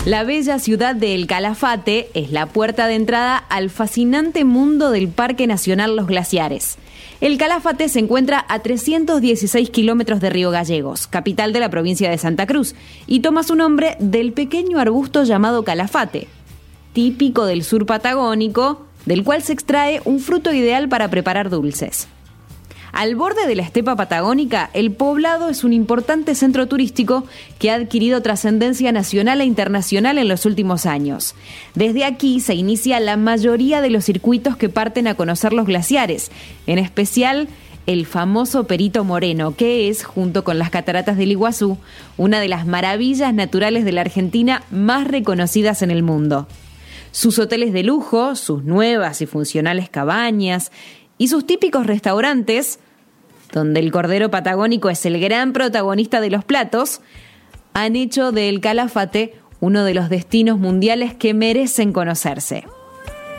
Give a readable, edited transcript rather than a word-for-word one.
La bella ciudad de El Calafate es la puerta de entrada al fascinante mundo del Parque Nacional Los Glaciares. El Calafate se encuentra a 316 kilómetros de Río Gallegos, capital de la provincia de Santa Cruz, y toma su nombre del pequeño arbusto llamado calafate, típico del sur patagónico, del cual se extrae un fruto ideal para preparar dulces. Al borde de la estepa patagónica, el poblado es un importante centro turístico que ha adquirido trascendencia nacional e internacional en los últimos años. Desde aquí se inicia la mayoría de los circuitos que parten a conocer los glaciares, en especial el famoso Perito Moreno, que es, junto con las cataratas del Iguazú, una de las maravillas naturales de la Argentina más reconocidas en el mundo. Sus hoteles de lujo, sus nuevas y funcionales cabañas y sus típicos restaurantes, donde el cordero patagónico es el gran protagonista de los platos, han hecho del Calafate uno de los destinos mundiales que merecen conocerse.